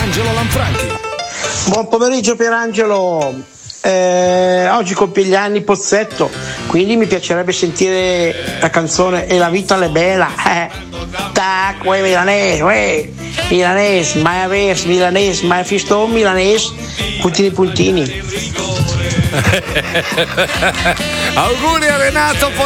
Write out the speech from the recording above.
Angelo Lanfranchi. Buon pomeriggio Pierangelo. Oggi compie gli anni Pozzetto, quindi mi piacerebbe sentire la canzone E la vita è bella. Tac, uè milanese, mai avers, milanese, mai fiston, milanese, puntini. Auguri a Renato